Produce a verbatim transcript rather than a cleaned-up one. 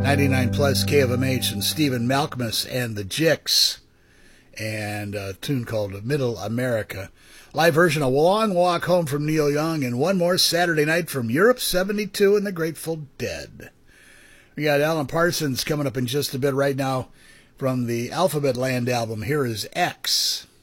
ninety-nine plus K of M H and Stephen Malkmus and the Jicks, and a tune called Middle America. Live version of Long Walk Home from Neil Young, and One More Saturday Night from Europe seventy-two and the Grateful Dead. We got Alan Parsons coming up in just a bit right now from the Alphabet Land album. Here is X.